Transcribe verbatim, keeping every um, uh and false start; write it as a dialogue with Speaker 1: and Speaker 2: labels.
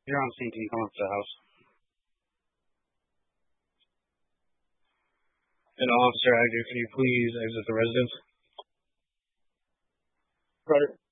Speaker 1: You're on scene. Can you come up to the house? And Officer Agnew, can you please exit the residence?
Speaker 2: Roger.